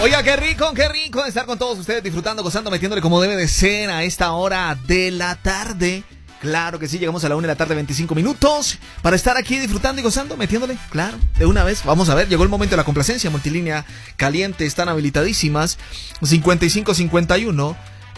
Oiga, qué rico estar con todos ustedes disfrutando, gozando, metiéndole como debe de ser a esta hora de la tarde. Claro que sí, llegamos a la 1 de la tarde, 25 minutos, para estar aquí disfrutando y gozando, metiéndole, claro, de una vez. Vamos a ver, llegó el momento de la complacencia, multilínea caliente, están habilitadísimas, 5551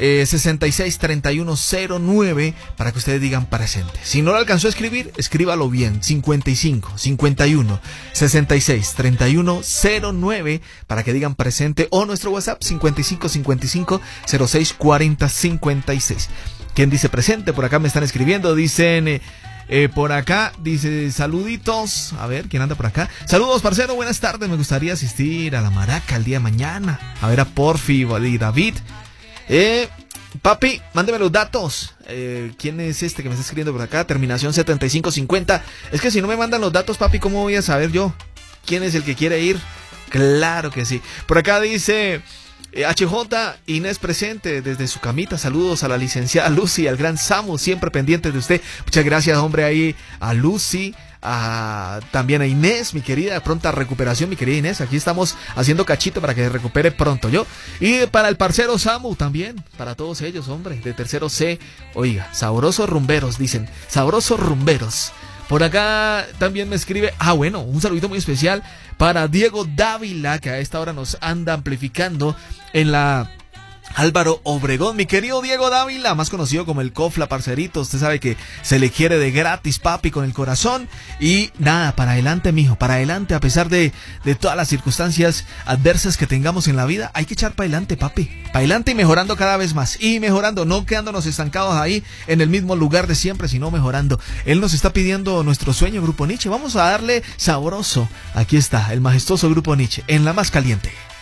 663109 para que ustedes digan presente. Si no lo alcanzó a escribir, escríbalo bien. 55 51 66 3109 para que digan presente, o nuestro WhatsApp 55 55 06 40 56. ¿Quién dice presente? Por acá me están escribiendo, dicen por acá, dice saluditos. A ver, ¿quién anda por acá? Saludos, parcero, buenas tardes. Me gustaría asistir a la Maraca el día de mañana. A ver a Porfi y David. Papi, mándeme los datos. ¿Quién es este que me está escribiendo por acá? Terminación 7550. Es que si no me mandan los datos, papi, ¿cómo voy a saber yo quién es el que quiere ir? Claro que sí. Por acá dice HJ, Inés presente desde su camita. Saludos a la licenciada Lucy, al gran Samu, siempre pendiente de usted. Muchas gracias, hombre, ahí a Lucy. También a Inés, mi querida, pronta recuperación, mi querida Inés. Aquí estamos haciendo cachito para que se recupere pronto yo. Y para el parcero Samu también, para todos ellos, hombre, de tercero C. Oiga, sabrosos rumberos, dicen, sabrosos rumberos. Por acá también me escribe, bueno, un saludito muy especial para Diego Dávila, que a esta hora nos anda amplificando en la Álvaro Obregón. Mi querido Diego Dávila, más conocido como el Cofla, parcerito, usted sabe que se le quiere de gratis, papi, con el corazón. Y nada, para adelante, mijo, para adelante, a pesar de todas las circunstancias adversas que tengamos en la vida, hay que echar para adelante, papi, para adelante y mejorando cada vez más, y mejorando, no quedándonos estancados ahí en el mismo lugar de siempre, sino mejorando. Él nos está pidiendo nuestro sueño, Grupo Nietzsche. Vamos a darle sabroso. Aquí está, el majestuoso Grupo Nietzsche, en la más caliente.